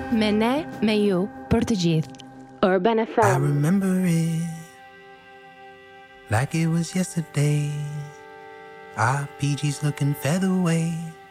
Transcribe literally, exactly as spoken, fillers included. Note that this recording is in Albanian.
Me ne, me ju, për të gjithë. Urban F I M. remember it like it was yesterday. Our P G's looking featherweight.